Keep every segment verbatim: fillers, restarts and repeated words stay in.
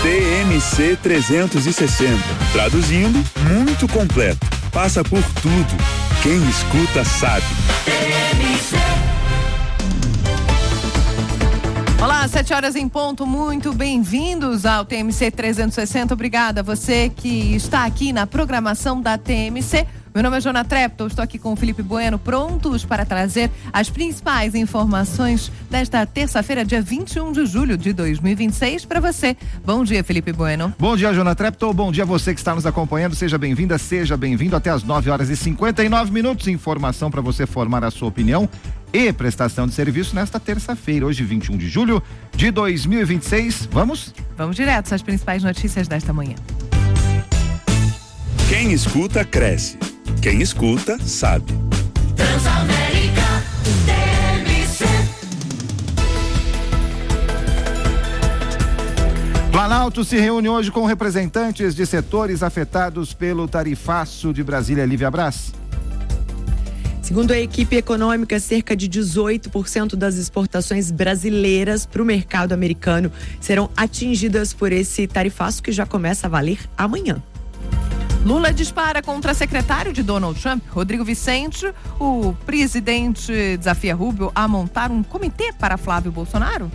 T M C trezentos e sessenta. Traduzindo, muito completo. Passa por tudo. Quem escuta sabe. T M C. Olá, sete horas em ponto, muito bem-vindos ao T M C trezentos e sessenta. Obrigada a você que está aqui na programação da T M C. Meu nome é Jona Trepton, estou aqui com o Felipe Bueno, prontos para trazer as principais informações desta terça-feira, dia vinte e um de julho de dois mil e vinte e seis, para você. Bom dia, Felipe Bueno. Bom dia, Jona Trepton. Bom dia a você que está nos acompanhando. Seja bem-vinda, seja bem-vindo até as nove horas e cinquenta e nove minutos. Informação para você formar a sua opinião e prestação de serviço nesta terça-feira, hoje vinte e um de julho de dois mil e vinte e seis. Vamos? Vamos direto às principais notícias desta manhã. Quem escuta, cresce. Quem escuta, sabe. Transamérica, T M C. Planalto se reúne hoje com representantes de setores afetados pelo tarifaço de Brasília. Lívia Braz. Segundo a equipe econômica, cerca de dezoito por cento das exportações brasileiras para o mercado americano serão atingidas por esse tarifaço que já começa a valer amanhã. Lula dispara contra secretário de Donald Trump, Rodrigo Vicente. O presidente desafia Rubio a montar um comitê para Flávio Bolsonaro?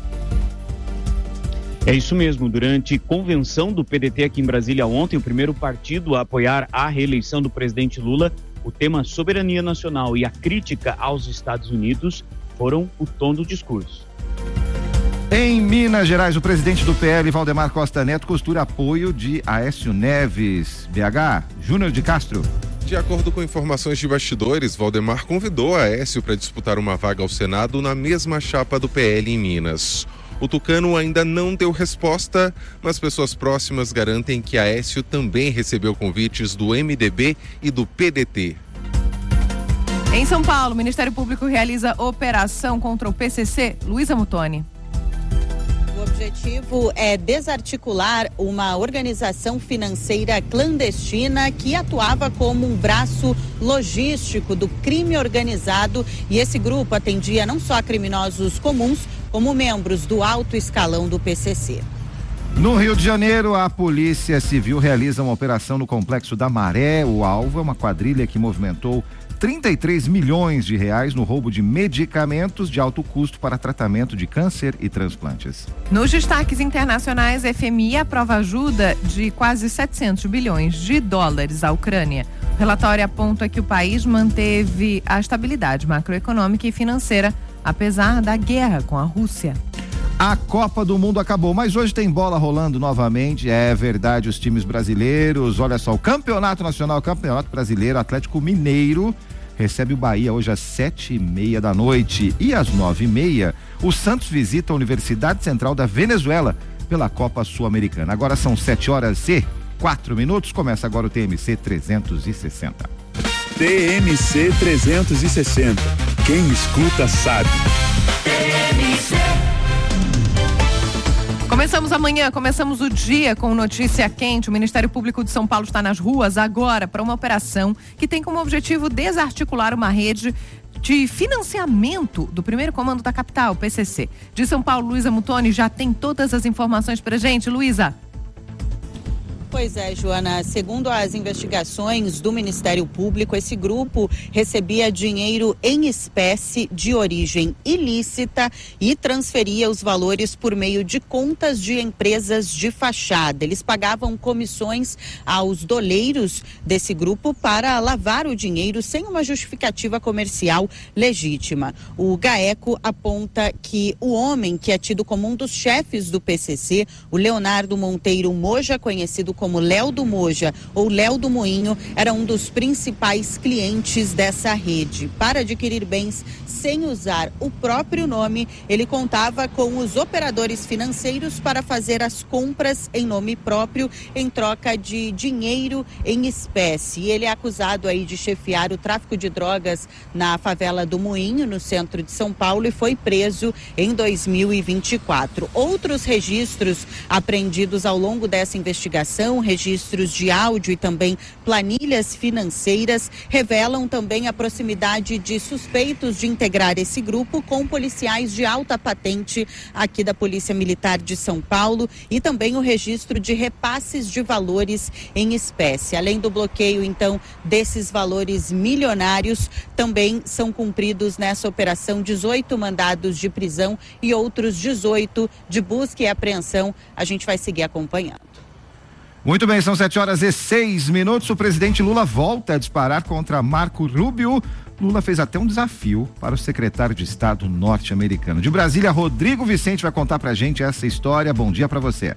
É isso mesmo. Durante convenção do P D T aqui em Brasília ontem, o primeiro partido a apoiar a reeleição do presidente Lula, o tema soberania nacional e a crítica aos Estados Unidos foram o tom do discurso. Em Minas Gerais, o presidente do P L, Valdemar Costa Neto, costura apoio de Aécio Neves. B H, Júnior de Castro. De acordo com informações de bastidores, Valdemar convidou Aécio para disputar uma vaga ao Senado na mesma chapa do P L em Minas. O tucano ainda não deu resposta, mas pessoas próximas garantem que Aécio também recebeu convites do M D B e do P D T. Em São Paulo, o Ministério Público realiza operação contra o P C C. Luísa Mutoni. O objetivo é desarticular uma organização financeira clandestina que atuava como um braço logístico do crime organizado, e esse grupo atendia não só a criminosos comuns, como membros do alto escalão do P C C. No Rio de Janeiro, a Polícia Civil realiza uma operação no Complexo da Maré. O alvo é uma quadrilha que movimentou trinta e três milhões de reais no roubo de medicamentos de alto custo para tratamento de câncer e transplantes. Nos destaques internacionais, a F M I aprova ajuda de quase setecentos bilhões de dólares à Ucrânia. O relatório aponta que o país manteve a estabilidade macroeconômica e financeira, apesar da guerra com a Rússia. A Copa do Mundo acabou, mas hoje tem bola rolando novamente. É verdade, os times brasileiros. Olha só, o Campeonato Nacional, o Campeonato Brasileiro, Atlético Mineiro recebe o Bahia hoje às sete e meia da noite. E às nove e meia, o Santos visita a Universidade Central da Venezuela pela Copa Sul-Americana. Agora são sete horas e quatro minutos. Começa agora o T M C trezentos e sessenta. T M C trezentos e sessenta. Quem escuta sabe. T M C. Começamos amanhã, começamos o dia com notícia quente. O Ministério Público de São Paulo está nas ruas agora para uma operação que tem como objetivo desarticular uma rede de financiamento do primeiro comando da capital, P C C. De São Paulo, Luísa Mutoni já tem todas as informações pra gente. Luísa. Pois é, Joana, segundo as investigações do Ministério Público, esse grupo recebia dinheiro em espécie de origem ilícita e transferia os valores por meio de contas de empresas de fachada. Eles pagavam comissões aos doleiros desse grupo para lavar o dinheiro sem uma justificativa comercial legítima. O GAECO aponta que o homem que é tido como um dos chefes do P C C, o Leonardo Monteiro Moja, conhecido como Léo do Moja ou Léo do Moinho, era um dos principais clientes dessa rede. Para adquirir bens sem usar o próprio nome, ele contava com os operadores financeiros para fazer as compras em nome próprio em troca de dinheiro em espécie. E ele é acusado aí de chefiar o tráfico de drogas na favela do Moinho, no centro de São Paulo, e foi preso em dois mil e vinte e quatro. Outros registros apreendidos ao longo dessa investigação operação, registros de áudio e também planilhas financeiras revelam também a proximidade de suspeitos de integrar esse grupo com policiais de alta patente aqui da Polícia Militar de São Paulo e também o registro de repasses de valores em espécie. Além do bloqueio, então, desses valores milionários, também são cumpridos nessa operação dezoito mandados de prisão e outros dezoito de busca e apreensão. A gente vai seguir acompanhando. Muito bem, são sete horas e seis minutos. O presidente Lula volta a disparar contra Marco Rubio. Lula fez até um desafio para o secretário de Estado norte-americano. De Brasília, Rodrigo Vicente vai contar pra gente essa história. Bom dia para você.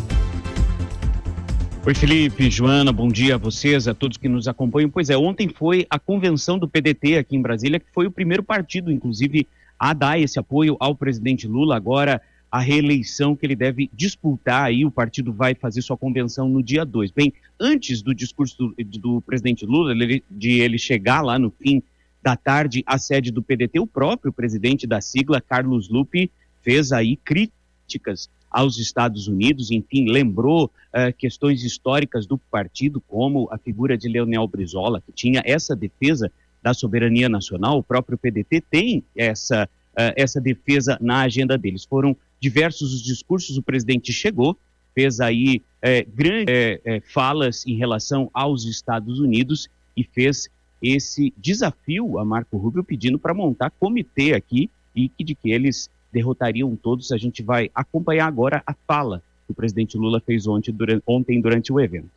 Oi, Felipe, Joana, bom dia a vocês, a todos que nos acompanham. Pois é, ontem foi a convenção do P D T aqui em Brasília, que foi o primeiro partido, inclusive, a dar esse apoio ao presidente Lula. Agora, a reeleição que ele deve disputar, aí o partido vai fazer sua convenção no dia dois. Bem, antes do discurso do, do presidente Lula, ele, de ele chegar lá no fim da tarde à sede do P D T, o próprio presidente da sigla, Carlos Lupe, fez aí críticas aos Estados Unidos, enfim, lembrou uh, questões históricas do partido, como a figura de Leonel Brizola, que tinha essa defesa da soberania nacional. O próprio P D T tem essa, uh, essa defesa na agenda deles. Foram diversos os discursos, o presidente chegou, fez aí é, grandes é, é, falas em relação aos Estados Unidos e fez esse desafio a Marco Rubio, pedindo para montar comitê aqui e que, de que eles derrotariam todos. A gente vai acompanhar agora a fala que o presidente Lula fez ontem durante, ontem durante o evento.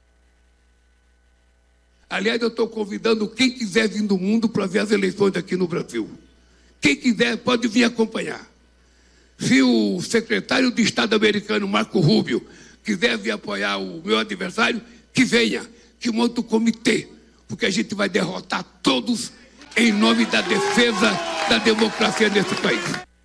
Aliás, eu estou convidando quem quiser vir do mundo para ver as eleições aqui no Brasil. Quem quiser pode vir acompanhar. Se o secretário de Estado americano, Marco Rubio, quiser vir apoiar o meu adversário, que venha, que monte o comitê, porque a gente vai derrotar todos em nome da defesa da democracia nesse país.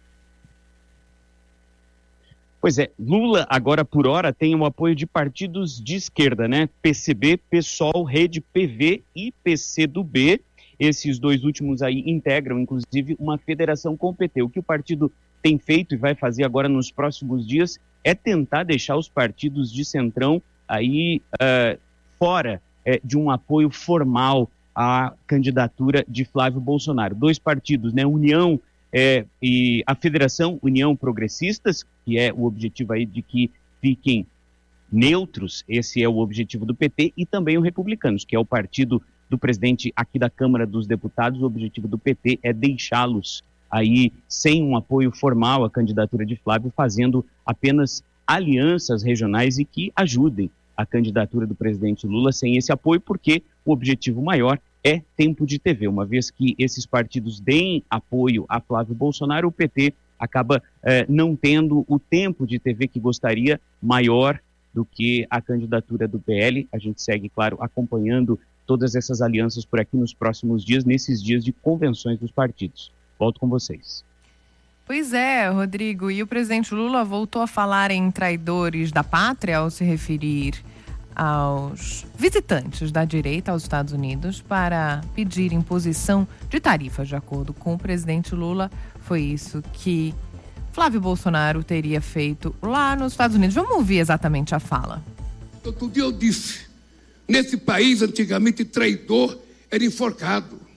Pois é, Lula agora por hora tem o apoio de partidos de esquerda, né? P C B, PSOL, Rede, P V e P C do B. Esses dois últimos aí integram, inclusive, uma federação com o P T. O que o partido tem feito e vai fazer agora nos próximos dias é tentar deixar os partidos de centrão aí uh, fora uh, de um apoio formal à candidatura de Flávio Bolsonaro. Dois partidos, né? União uh, e a Federação União Progressistas, que é o objetivo aí de que fiquem neutros, esse é o objetivo do P T, e também o Republicanos, que é o partido do presidente aqui da Câmara dos Deputados. O objetivo do P T é deixá-los aí sem um apoio formal à candidatura de Flávio, fazendo apenas alianças regionais e que ajudem a candidatura do presidente Lula sem esse apoio, porque o objetivo maior é tempo de T V. Uma vez que esses partidos deem apoio a Flávio Bolsonaro, o P T acaba eh, não tendo o tempo de T V que gostaria, maior do que a candidatura do P L. A gente segue, claro, acompanhando todas essas alianças por aqui nos próximos dias, nesses dias de convenções dos partidos. Volto com vocês. Pois é, Rodrigo, e o presidente Lula voltou a falar em traidores da pátria ao se referir aos visitantes da direita aos Estados Unidos para pedir imposição de tarifas. De acordo com o presidente Lula, foi isso que Flávio Bolsonaro teria feito lá nos Estados Unidos. Vamos ouvir exatamente a fala. Outro dia eu disse, nesse país, antigamente, traidor era enforcado.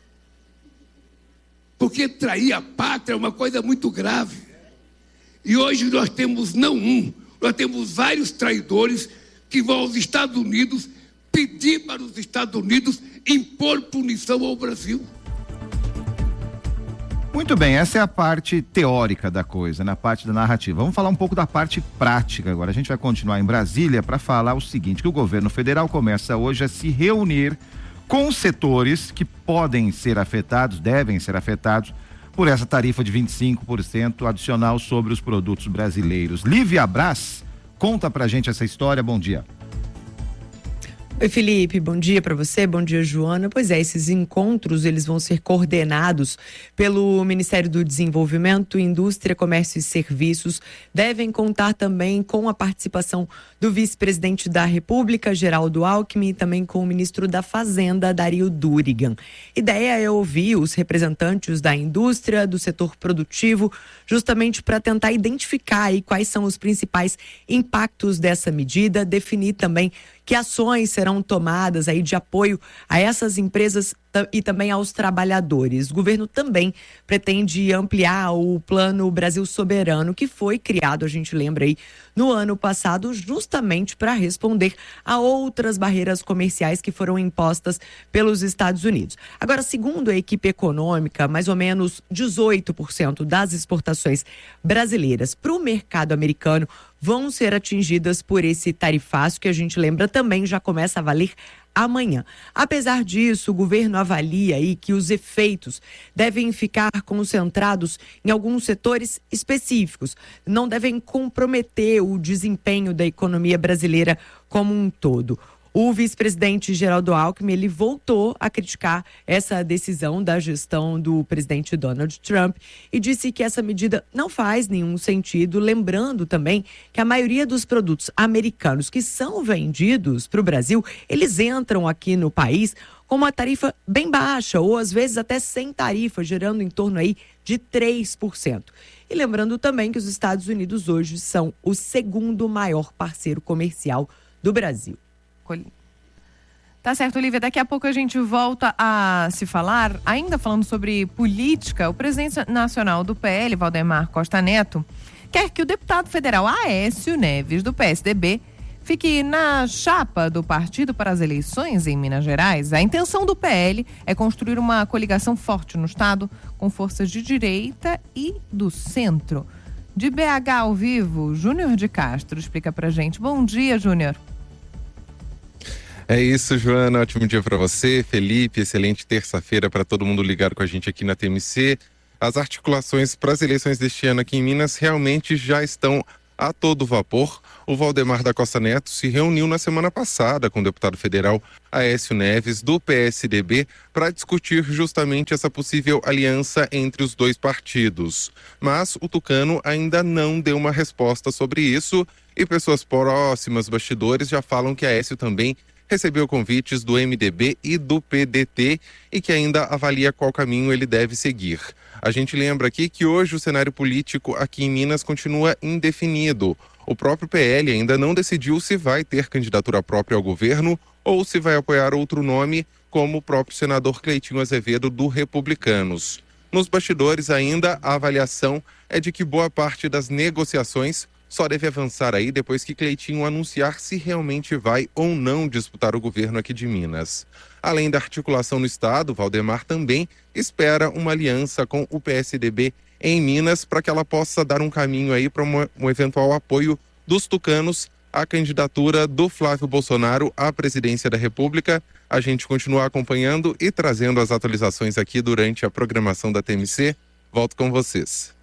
Porque trair a pátria é uma coisa muito grave. E hoje nós temos não um, nós temos vários traidores que vão aos Estados Unidos pedir para os Estados Unidos impor punição ao Brasil. Muito bem, essa é a parte teórica da coisa, na parte da narrativa. Vamos falar um pouco da parte prática agora. A gente vai continuar em Brasília para falar o seguinte, que o governo federal começa hoje a se reunir com setores que podem ser afetados, devem ser afetados por essa tarifa de vinte e cinco por cento adicional sobre os produtos brasileiros. Lívia Braz, conta pra gente essa história, bom dia. Oi, Felipe, bom dia para você, bom dia, Joana. Pois é, esses encontros, eles vão ser coordenados pelo Ministério do Desenvolvimento, Indústria, Comércio e Serviços. Devem contar também com a participação do vice-presidente da República, Geraldo Alckmin, e também com o ministro da Fazenda, Dario Durigan. Ideia é ouvir os representantes da indústria, do setor produtivo, justamente para tentar identificar aí quais são os principais impactos dessa medida, definir também que ações serão tomadas aí de apoio a essas empresas e também aos trabalhadores. O governo também pretende ampliar o Plano Brasil Soberano, que foi criado, a gente lembra aí, no ano passado, justamente para responder a outras barreiras comerciais que foram impostas pelos Estados Unidos. Agora, segundo a equipe econômica, mais ou menos dezoito por cento das exportações brasileiras para o mercado americano vão ser atingidas por esse tarifaço, que a gente lembra também já começa a valer amanhã. Apesar disso, o governo avalia aí que os efeitos devem ficar concentrados em alguns setores específicos, não devem comprometer o desempenho da economia brasileira como um todo. O vice-presidente Geraldo Alckmin, ele voltou a criticar essa decisão da gestão do presidente Donald Trump e disse que essa medida não faz nenhum sentido, lembrando também que a maioria dos produtos americanos que são vendidos para o Brasil, eles entram aqui no país com uma tarifa bem baixa ou às vezes até sem tarifa, gerando em torno aí de três por cento. E lembrando também que os Estados Unidos hoje são o segundo maior parceiro comercial do Brasil. Tá certo, Olivia. Daqui a pouco a gente volta a se falar, ainda falando sobre política. O presidente nacional do P L, Valdemar Costa Neto, quer que o deputado federal Aécio Neves, do P S D B, fique na chapa do partido para as eleições em Minas Gerais. A intenção do P L é construir uma coligação forte no estado, com forças de direita e do centro. De B H ao vivo, Júnior de Castro explica pra gente. Bom dia, Júnior. É isso, Joana. Ótimo dia para você, Felipe. Excelente terça-feira para todo mundo ligado com a gente aqui na T M C. As articulações para as eleições deste ano aqui em Minas realmente já estão a todo vapor. O Valdemar da Costa Neto se reuniu na semana passada com o deputado federal Aécio Neves, do P S D B, para discutir justamente essa possível aliança entre os dois partidos. Mas o tucano ainda não deu uma resposta sobre isso e pessoas próximas, bastidores, já falam que Aécio também recebeu convites do M D B e do P D T e que ainda avalia qual caminho ele deve seguir. A gente lembra aqui que hoje o cenário político aqui em Minas continua indefinido. O próprio P L ainda não decidiu se vai ter candidatura própria ao governo ou se vai apoiar outro nome, como o próprio senador Cleitinho Azevedo, do Republicanos. Nos bastidores ainda, a avaliação é de que boa parte das negociações só deve avançar aí depois que Cleitinho anunciar se realmente vai ou não disputar o governo aqui de Minas. Além da articulação no estado, Valdemar também espera uma aliança com o P S D B em Minas para que ela possa dar um caminho aí para um, um eventual apoio dos tucanos à candidatura do Flávio Bolsonaro à presidência da República. A gente continua acompanhando e trazendo as atualizações aqui durante a programação da T M C. Volto com vocês.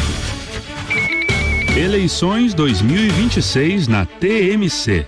Eleições dois mil e vinte e seis na T M C.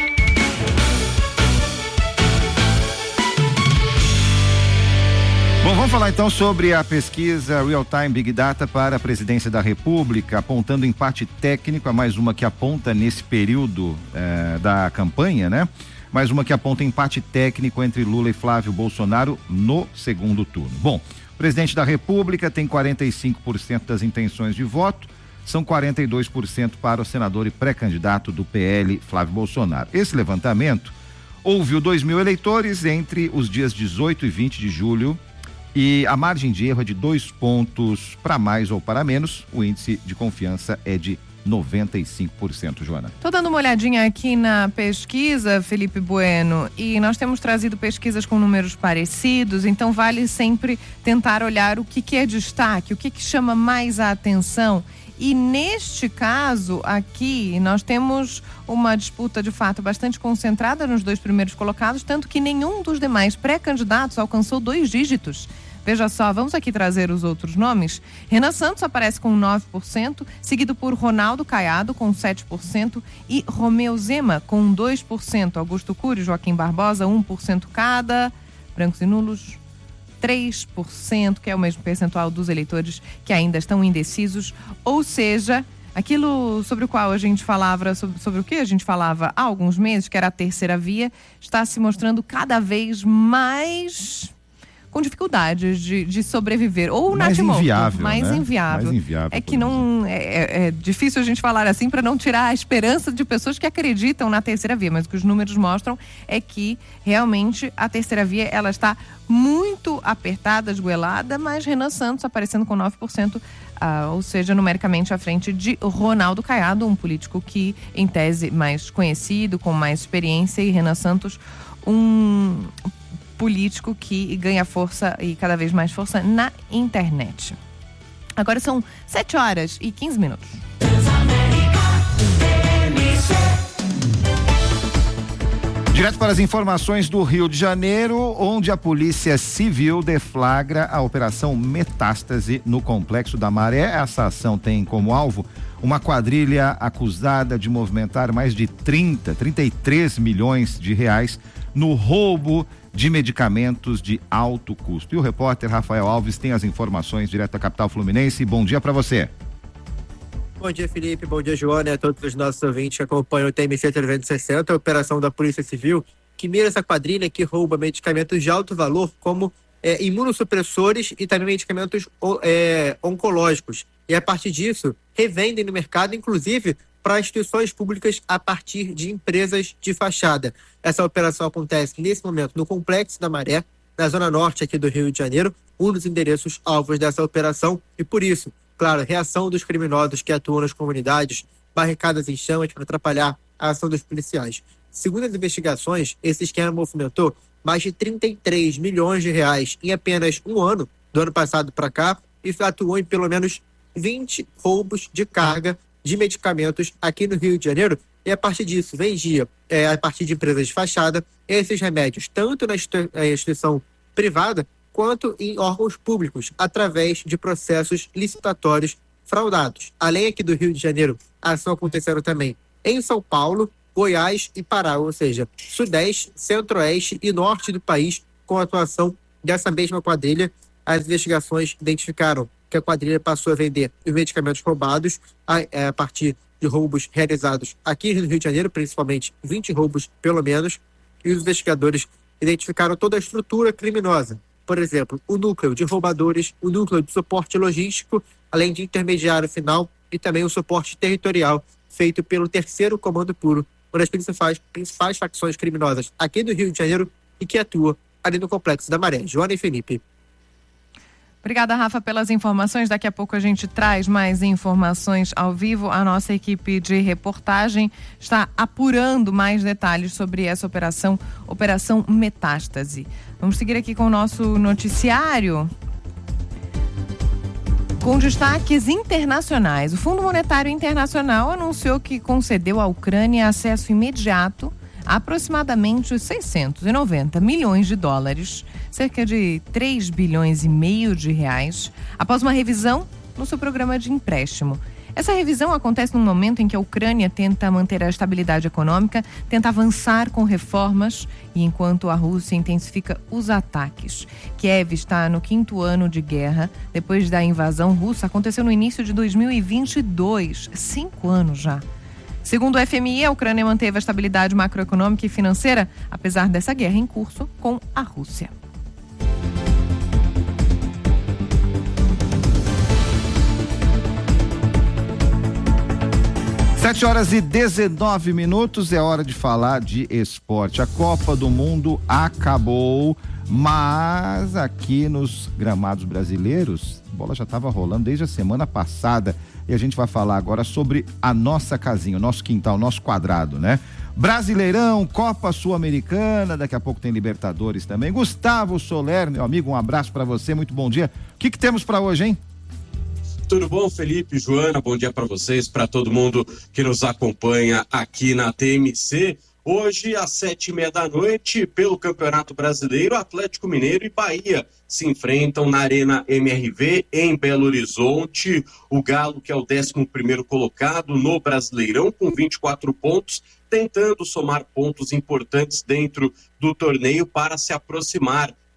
Bom, vamos falar então sobre a pesquisa Real Time Big Data para a presidência da República, apontando empate técnico, a mais uma que aponta nesse período eh, da campanha, né? Mais uma que aponta empate técnico entre Lula e Flávio Bolsonaro no segundo turno. Bom, o presidente da República tem quarenta e cinco por cento das intenções de voto, são quarenta e dois por cento para o senador e pré-candidato do P L, Flávio Bolsonaro. Esse levantamento ouviu dois mil eleitores entre os dias dezoito e vinte de julho e a margem de erro é de dois pontos para mais ou para menos. O índice de confiança é de noventa e cinco por cento, Joana. Tô dando uma olhadinha aqui na pesquisa, Felipe Bueno, e nós temos trazido pesquisas com números parecidos, então vale sempre tentar olhar o que, que é destaque, o que, que chama mais a atenção. E neste caso aqui, nós temos uma disputa de fato bastante concentrada nos dois primeiros colocados, tanto que nenhum dos demais pré-candidatos alcançou dois dígitos. Veja só, vamos aqui trazer os outros nomes. Renan Santos aparece com nove por cento, seguido por Ronaldo Caiado com sete por cento e Romeu Zema com dois por cento. Augusto Cury e Joaquim Barbosa, um por cento cada. Brancos e nulos, três por cento, que é o mesmo percentual dos eleitores que ainda estão indecisos. Ou seja, aquilo sobre o qual a gente falava, sobre, sobre o que a gente falava há alguns meses, que era a terceira via, está se mostrando cada vez mais com dificuldades de, de sobreviver. Ou mais natimorto, inviável, mais né? inviável. Mais inviável. É que não é, é difícil a gente falar assim para não tirar a esperança de pessoas que acreditam na terceira via, mas o que os números mostram é que realmente a terceira via ela está muito apertada, esgoelada, mas Renan Santos aparecendo com nove por cento, ah, ou seja, numericamente à frente de Ronaldo Caiado, um político que, em tese, mais conhecido, com mais experiência, e Renan Santos, um político que ganha força e cada vez mais força na internet. Agora são sete horas e quinze minutos. Direto para as informações do Rio de Janeiro, onde a Polícia Civil deflagra a Operação Metástase no Complexo da Maré. Essa ação tem como alvo uma quadrilha acusada de movimentar mais de trinta, trinta e três milhões de reais no roubo de medicamentos de alto custo. E o repórter Rafael Alves tem as informações direto da capital fluminense. Bom dia para você. Bom dia, Felipe. Bom dia, Joana, e a todos os nossos ouvintes que acompanham o T M C trezentos e sessenta, a operação da Polícia Civil, que mira essa quadrilha que rouba medicamentos de alto valor, como é, imunossupressores e também medicamentos é, oncológicos. E, a partir disso, revendem no mercado, inclusive para instituições públicas a partir de empresas de fachada. Essa operação acontece, nesse momento, no Complexo da Maré, na zona norte aqui do Rio de Janeiro, um dos endereços alvos dessa operação, e por isso, claro, reação dos criminosos que atuam nas comunidades, barricadas em chamas para atrapalhar a ação dos policiais. Segundo as investigações, esse esquema movimentou mais de trinta e três milhões de reais em apenas um ano, do ano passado para cá, e atuou em pelo menos vinte roubos de carga de medicamentos aqui no Rio de Janeiro, e a partir disso vendia, é, a partir de empresas de fachada, esses remédios, tanto na instituição privada, quanto em órgãos públicos, através de processos licitatórios fraudados. Além aqui do Rio de Janeiro, a ação aconteceu também em São Paulo, Goiás e Pará, ou seja, Sudeste, Centro-Oeste e Norte do país, com a atuação dessa mesma quadrilha. As investigações identificaram que a quadrilha passou a vender os medicamentos roubados a, a partir de roubos realizados aqui no Rio de Janeiro, principalmente vinte roubos pelo menos, e os investigadores identificaram toda a estrutura criminosa. Por exemplo, o núcleo de roubadores, o núcleo de suporte logístico, além de intermediário final e também o suporte territorial feito pelo terceiro Comando Puro, uma das principais, principais facções criminosas aqui do Rio de Janeiro e que atua ali no Complexo da Maré. Joana e Felipe. Obrigada, Rafa, pelas informações. Daqui a pouco a gente traz mais informações ao vivo. A nossa equipe de reportagem está apurando mais detalhes sobre essa operação, Operação Metástase. Vamos seguir aqui com o nosso noticiário. Com destaques internacionais, o Fundo Monetário Internacional anunciou que concedeu à Ucrânia acesso imediato a aproximadamente seiscentos e noventa milhões de dólares, cerca de três bilhões e meio de reais, após uma revisão no seu programa de empréstimo. Essa revisão acontece num momento em que a Ucrânia tenta manter a estabilidade econômica, tenta avançar com reformas e enquanto a Rússia intensifica os ataques. Kiev está no quinto ano de guerra, depois da invasão russa, aconteceu no início de dois mil e vinte e dois, cinco anos já. Segundo o F M I, a Ucrânia manteve a estabilidade macroeconômica e financeira, apesar dessa guerra em curso com a Rússia. sete horas e dezenove minutos, é hora de falar de esporte. A Copa do Mundo acabou, mas aqui nos gramados brasileiros, a bola já estava rolando desde a semana passada. E a gente vai falar agora sobre a nossa casinha, o nosso quintal, o nosso quadrado, né? Brasileirão, Copa Sul-Americana, daqui a pouco tem Libertadores também. Gustavo Soler, meu amigo, um abraço para você, muito bom dia. O que que temos para hoje, hein? Tudo bom, Felipe, Joana? Bom dia para vocês, para todo mundo que nos acompanha aqui na T M C. Hoje, às sete e meia da noite, pelo Campeonato Brasileiro, Atlético Mineiro e Bahia se enfrentam na Arena M R V, em Belo Horizonte. O Galo, que é o décimo primeiro colocado no Brasileirão, com vinte e quatro pontos, tentando somar pontos importantes dentro do torneio para se aproximar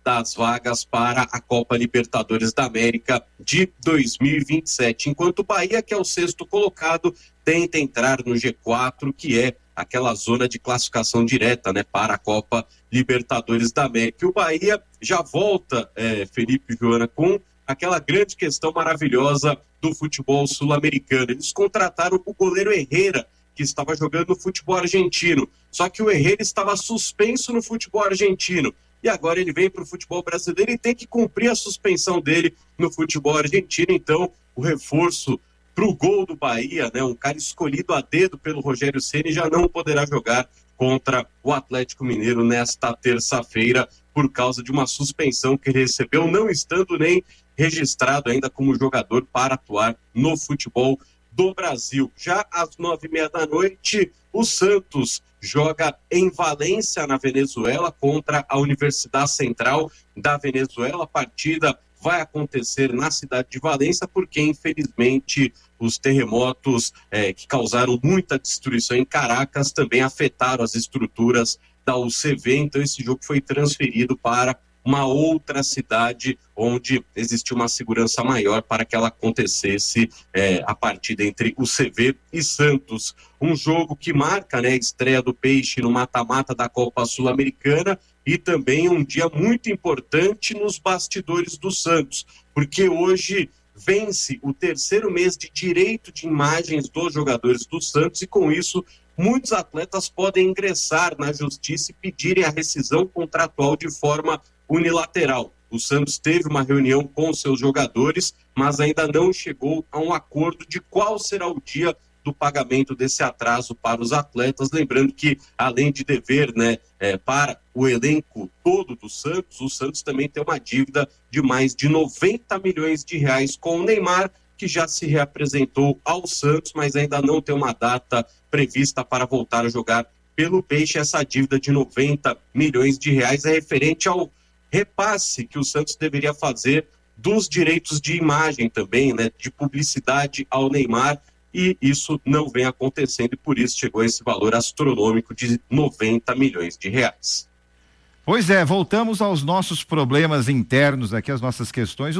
das vagas para a Copa Libertadores da América de dois mil e vinte e sete, enquanto o Bahia, que é o sexto colocado, tenta entrar no G quatro, que é aquela zona de classificação direta, né, para a Copa Libertadores da América. E o Bahia já volta, é, Felipe e Joana, com aquela grande questão maravilhosa do futebol sul-americano. Eles contrataram o goleiro Herrera, que estava jogando no futebol argentino. Só que o Herrera estava suspenso no futebol argentino. E agora ele vem para o futebol brasileiro e tem que cumprir a suspensão dele no futebol argentino. Então, o reforço para o gol do Bahia, né, um cara escolhido a dedo pelo Rogério Ceni, já não poderá jogar contra o Atlético Mineiro nesta terça-feira por causa de uma suspensão que ele recebeu, não estando nem registrado ainda como jogador para atuar no futebol do Brasil. Já às nove e meia da noite, o Santos joga em Valência, na Venezuela, contra a Universidade Central da Venezuela. A partida vai acontecer na cidade de Valência, porque infelizmente os terremotos eh, que causaram muita destruição em Caracas também afetaram as estruturas da U C V, então esse jogo foi transferido para uma outra cidade onde existia uma segurança maior para que ela acontecesse é, a partida entre U C V e Santos. Um jogo que marca, né, a estreia do Peixe no mata-mata da Copa Sul-Americana e também um dia muito importante nos bastidores do Santos, porque hoje vence o terceiro mês de direito de imagens dos jogadores do Santos e com isso muitos atletas podem ingressar na justiça e pedirem a rescisão contratual de forma unilateral. O Santos teve uma reunião com seus jogadores, mas ainda não chegou a um acordo de qual será o dia do pagamento desse atraso para os atletas. Lembrando que, além de dever, né, é, para o elenco todo do Santos, o Santos também tem uma dívida de mais de noventa milhões de reais com o Neymar, que já se reapresentou ao Santos, mas ainda não tem uma data prevista para voltar a jogar pelo Peixe. Essa dívida de noventa milhões de reais é referente ao repasse que o Santos deveria fazer dos direitos de imagem também, né, de publicidade ao Neymar, e isso não vem acontecendo e por isso chegou a esse valor astronômico de noventa milhões de reais. Pois é, voltamos aos nossos problemas internos aqui, as nossas questões.